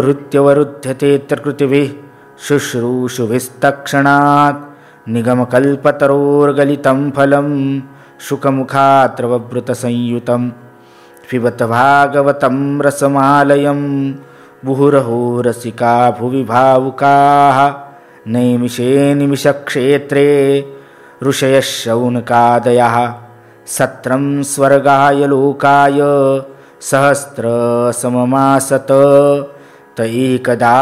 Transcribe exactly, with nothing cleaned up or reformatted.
हृत्यवरुध्यते कृतिभिः शुश्रूषुभिस्तक्षणात् निगमकल्पतरोर्गलितं फलं शुकमुखात्रववृतसंयुतं पिबत भागवतं रसमालयं मुहुरहो रसिका भुवि भावुकाः नैमिषे निमिषक्षेत्रे ऋषयः शौनकादयः सत्रं स्वर्गाय लोकाय सहस्रसममासत त एकदा